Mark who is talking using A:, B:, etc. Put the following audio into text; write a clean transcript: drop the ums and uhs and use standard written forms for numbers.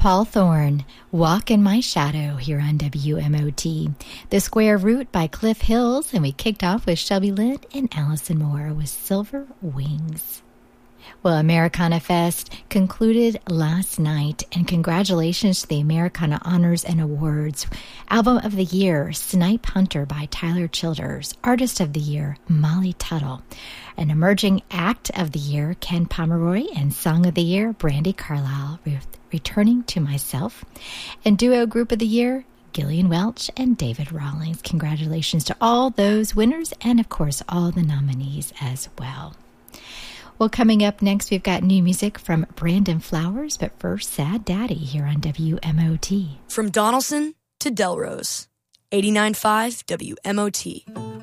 A: Paul Thorne, Walk in My Shadow here on WMOT. The Square Root by Cliff Hills, and we kicked off with Shelby Lynn and Allison Moore with Silver Wings. Well, Americana Fest concluded last night, and congratulations to the Americana Honors and Awards. Album of the Year, Snipe Hunter by Tyler Childers. Artist of the Year, Molly Tuttle. An Emerging Act of the Year, Ken Pomeroy. And Song of the Year, Brandi Carlile, Returning to Myself. And Duo Group of the Year, Gillian Welch and David Rawlings. Congratulations to all those winners and, of course, all the nominees as well. Well, coming up next, we've got new music from Brandon Flowers, but first, Sad Daddy here on WMOT.
B: From Donaldson to Delrose, 89.5 WMOT.